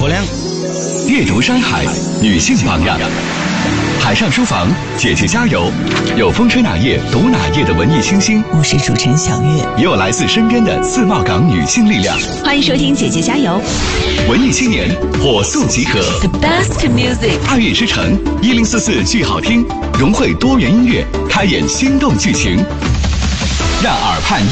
可两。 阅读山海，女性榜样。海上书房，姐姐加油！有风吹哪页读哪页的文艺新星， 我是主持人小月， 也有来自身边的自贸港女性力量。 欢迎收听姐姐加油！ 文艺青年火速集合 ，The best music， 爱乐之城1044剧好听，融汇多元音乐，开演心动剧情，让耳畔